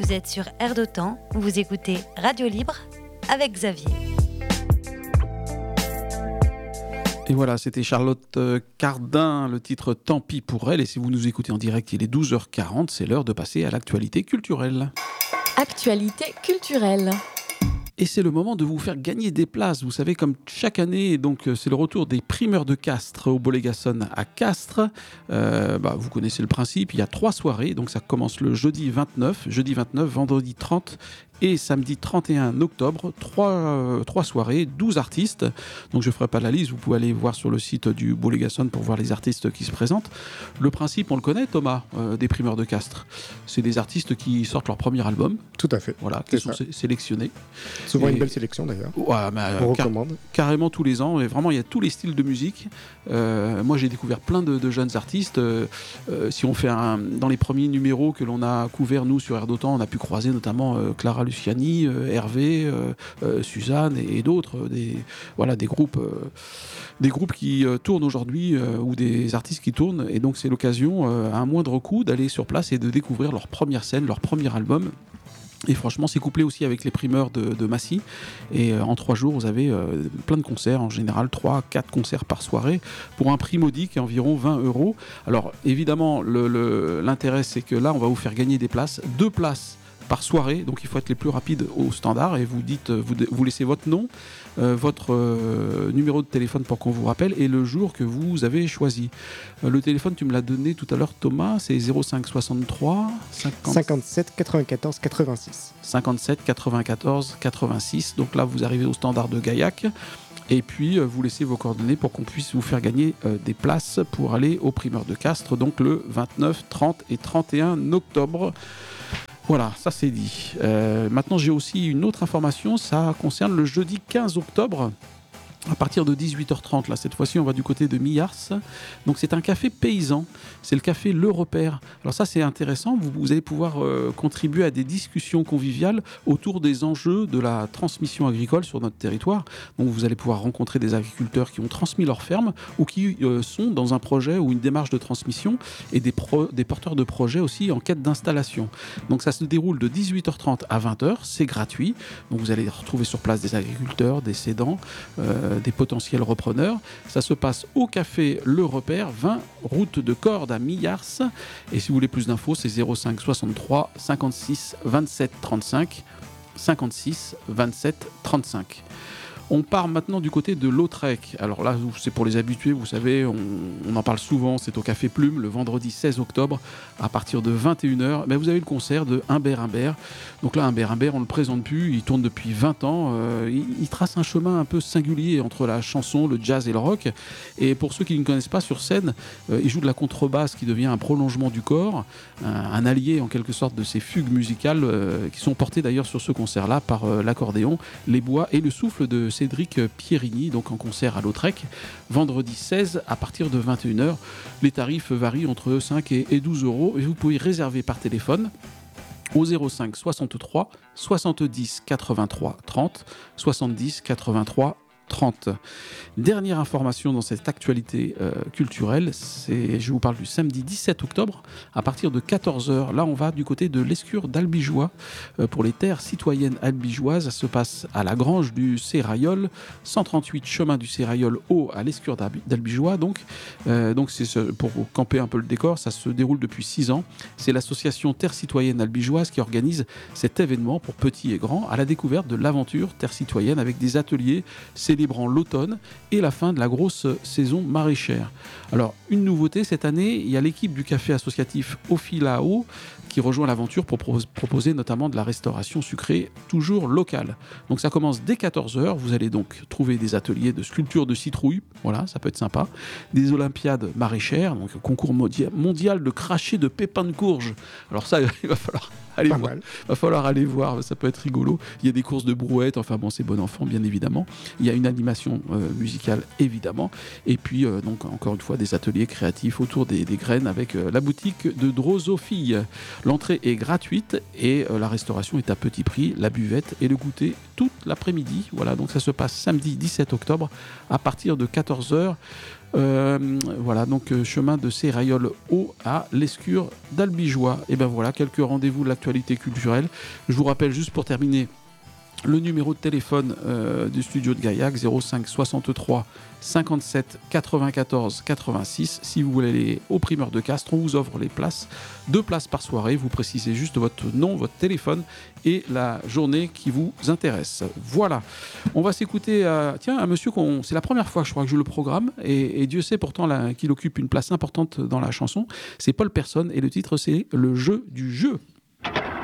Vous êtes sur Air d'Otan, vous écoutez Radio Libre avec Xavier. Et voilà, c'était Charlotte Cardin, le titre Tant pis pour elle. Et si vous nous écoutez en direct, il est 12h40, c'est l'heure de passer à l'actualité culturelle. Actualité culturelle. Et c'est le moment de vous faire gagner des places. Vous savez, comme chaque année, donc c'est le retour des primeurs de Castres au Bolégason à Castres. Vous connaissez le principe, il y a 3 soirées. Donc ça commence le jeudi 29, vendredi 30 et samedi 31 octobre. 3 soirées, 12 artistes. Donc je ne ferai pas la liste, vous pouvez aller voir sur le site du Bolégason pour voir les artistes qui se présentent. Le principe, on le connaît, Thomas, des primeurs de Castres. C'est des artistes qui sortent leur premier album. Tout à fait. Voilà, qui sont sélectionnés. Souvent une belle sélection d'ailleurs. Ouais, on recommande. Carrément tous les ans. Et vraiment, il y a tous les styles de musique. Moi, j'ai découvert plein de jeunes artistes. Si on fait dans les premiers numéros que l'on a couverts, nous, sur Air d'Otan, on a pu croiser notamment Clara Luciani, Hervé, Suzanne et d'autres. Des groupes qui tournent aujourd'hui ou des artistes qui tournent. Et donc, c'est l'occasion, à un moindre coût, d'aller sur place et de découvrir leur première scène, leur premier album. Et franchement, c'est couplé aussi avec les primeurs de Massy. Et en 3 jours, vous avez plein de concerts, en général 3-4 concerts par soirée, pour un prix modique, environ 20 €. Alors évidemment, l'intérêt, c'est que là, on va vous faire gagner des places, 2 places par soirée, donc il faut être les plus rapides au standard, et vous laissez votre nom, votre numéro de téléphone pour qu'on vous rappelle, et le jour que vous avez choisi. Le téléphone, tu me l'as donné tout à l'heure, Thomas, c'est 05 63 57 94 86. 57 94 86, donc là vous arrivez au standard de Gaillac, et puis vous laissez vos coordonnées pour qu'on puisse vous faire gagner des places pour aller aux primeurs de Castres, donc le 29, 30 et 31 octobre. Voilà, ça c'est dit. Maintenant, j'ai aussi une autre information, ça concerne le jeudi 15 octobre. À partir de 18h30, là, cette fois-ci, on va du côté de Millars. Donc, c'est un café paysan. C'est le café Le Repère. Alors ça, c'est intéressant. Vous allez pouvoir contribuer à des discussions conviviales autour des enjeux de la transmission agricole sur notre territoire. Donc, vous allez pouvoir rencontrer des agriculteurs qui ont transmis leur ferme ou qui sont dans un projet ou une démarche de transmission, et des porteurs de projets aussi en quête d'installation. Donc, ça se déroule de 18h30 à 20h. C'est gratuit. Donc, vous allez retrouver sur place des agriculteurs, des cédants, des potentiels repreneurs. Ça se passe au café Le Repère, 20 route de Cordes à Millars. Et si vous voulez plus d'infos, c'est 05 63 56 27 35 56 27 35. On part maintenant du côté de Lautrec. Alors là, c'est pour les habitués, vous savez, on en parle souvent, c'est au Café Plume, le vendredi 16 octobre, à partir de 21h. Mais vous avez le concert de Humbert Humbert. Donc là, Humbert Humbert, on ne le présente plus, il tourne depuis 20 ans. Il trace un chemin un peu singulier entre la chanson, le jazz et le rock. Et pour ceux qui ne connaissent pas, sur scène, il joue de la contrebasse qui devient un prolongement du corps, un allié en quelque sorte de ces fugues musicales qui sont portées d'ailleurs sur ce concert-là par l'accordéon, les bois et le souffle de Cédric Pierini, donc en concert à Lautrec, vendredi 16 à partir de 21h. Les tarifs varient entre 5 et 12 € et vous pouvez réserver par téléphone au 05 63 70 83 30 70 83 30. Dernière information dans cette actualité culturelle, je vous parle du samedi 17 octobre à partir de 14h. Là, on va du côté de l'Escure d'Albigeois pour les terres citoyennes albigeoises. Ça se passe à la grange du Séraillol, 138 chemin du Séraillol haut à l'Escure d'Albigeois. Donc c'est pour camper un peu le décor, ça se déroule depuis 6 ans. C'est l'association Terre citoyenne albigeoise qui organise cet événement pour petits et grands à la découverte de l'aventure Terre citoyenne avec des ateliers célébrant l'automne et la fin de la grosse saison maraîchère. Alors, une nouveauté cette année, il y a l'équipe du café associatif Ophilao qui rejoint l'aventure pour proposer notamment de la restauration sucrée toujours locale. Donc ça commence dès 14h, vous allez donc trouver des ateliers de sculpture de citrouilles, voilà, ça peut être sympa, des olympiades maraîchères, donc concours mondial de cracher de pépins de courge. Alors ça, il va falloir aller voir, ça peut être rigolo. Il y a des courses de brouettes, enfin bon, c'est bon enfant, bien évidemment. Il y a une animation musicale évidemment, et puis donc encore une fois des ateliers créatifs autour des graines avec la boutique de Drosophile. L'entrée est gratuite et la restauration est à petit prix, la buvette et le goûter toute l'après-midi. Voilà, donc ça se passe samedi 17 octobre à partir de 14h. Voilà, donc chemin de Serrayol haut à l'Escure d'Albigeois. Et ben voilà, quelques rendez-vous de l'actualité culturelle. Je vous rappelle juste pour terminer le numéro de téléphone du studio de Gaillac, 05 63 57 94 86. Si vous voulez aller au primeur de Castres, on vous offre les places, 2 places par soirée. Vous précisez juste votre nom, votre téléphone et la journée qui vous intéresse. Voilà, on va s'écouter un monsieur c'est la première fois je crois que je le programme et Dieu sait pourtant qu'il occupe une place importante dans la chanson. C'est Paul Personne et le titre c'est Le jeu du jeu.